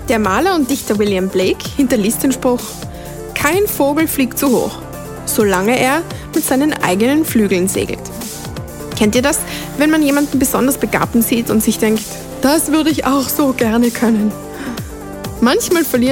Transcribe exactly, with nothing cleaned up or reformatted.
Der Maler und Dichter William Blake hinterließ den Spruch: Kein Vogel fliegt zu hoch, solange er mit seinen eigenen Flügeln segelt. Kennt ihr das, wenn man jemanden besonders Begabten sieht und sich denkt, das würde ich auch so gerne können? Manchmal verlieren